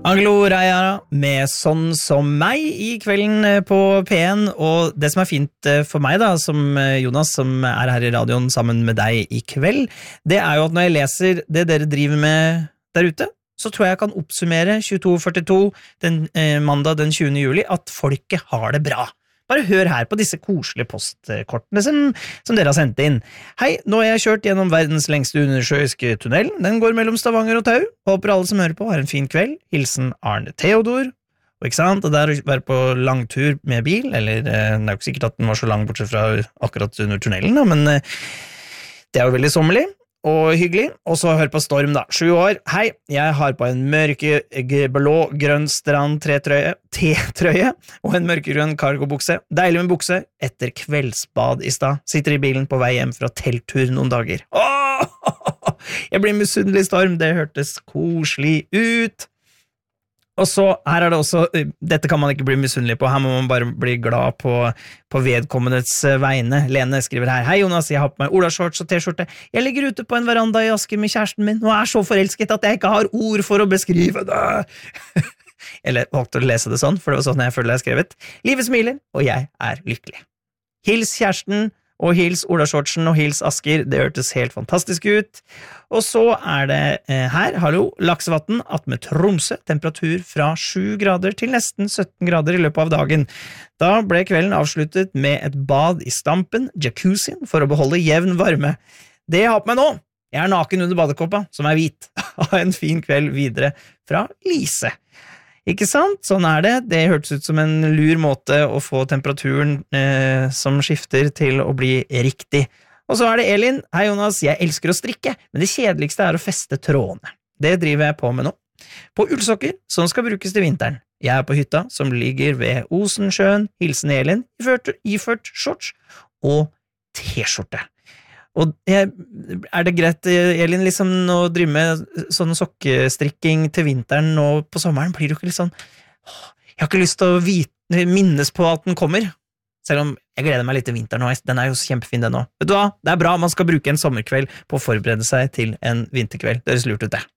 Angelo Reia med Sånn som meg I kvelden på P1, og det som fint for meg da, som Jonas, som her I radioen sammen med deg I kveld, det jo at når jeg leser det dere driver med der ute, så tror jeg kan oppsummere 22.42 mandag den 20. juli, at folket har det bra. Bare hør her på disse koselige postkortene som dere har sendt inn. Hei, nå har jeg kjørt gjennom verdens lengste undersjøiske tunnel. Den går mellom Stavanger og Tau. Håper alle som hører på har en fin kveld. Hilsen Arne Theodor. Og ikke sant, det å være på langtur med bil, eller det jo ikke sikkert at den var så lang bortsett fra akkurat under tunnelen, da, men det jo veldig sommerlig. Og hyggelig, og så hør på Storm da, 7 år. Hei, jeg har på en mørke, blå, grønn strand T-trøye og en mørkegrønn cargobukse. Deilig med bukse, etter kveldsbad I stad. Sitter I bilen på vei hjem fra telttur noen dager. Jeg blir misunnelig Storm, det hørtes koselig ut. Og så, her det også, dette kan man ikke bli misunnelig på, her må man bare bli glad på vedkommendes vegne. Lene skriver her, hei Jonas, jeg har på meg olashorts og t-skjorte. Jeg ligger ute på en veranda I Asker med kjæresten min, og så forelsket at jeg ikke har ord for å beskrive det. Eller valgte å lese det sånn, for det var sånn jeg føler jeg skrevet. Livet smiler, og jeg lykkelig. Hils kjæresten, og hils olashortsen og hils Asker, det hørtes helt fantastisk ut. Og så det her, hallo, Laksevatn, at med Tromsø, temperatur fra 7 grader til nesten 17 grader I løpet av dagen. Da ble kvelden avsluttet med et bad I stampen, jacuzzien, for å beholde jevn varme. Det jeg har på meg nå, jeg naken under badekåpa, som hvit. Ha en fin kveld videre fra Lise. Ikke sant? Sånn det. Det hørtes ut som en lur måte å få temperaturen som skifter til å bli riktig. Og så det Elin. Hei Jonas, jeg elsker å strikke, men det kjedeligste å feste trådene. Det driver jeg på med nå. På ullsokker, som skal brukes til vinteren. Jeg på hytta, som ligger ved Osensjøen, hilsen Elin, iført shorts og t-skjorte. Og det greit, Elin, liksom å drive med sånn sokkestrikking til vinteren nå på sommeren, blir du ikke litt sånn, jeg har ikke lyst til å minnes på at den kommer, selv om jeg gleder meg litt til vinteren nå, den jo kjempefin den nå. Vet du hva, det bra, man skal bruke en sommerkveld på å forberede seg til en vinterkveld, det høres lurt ut det.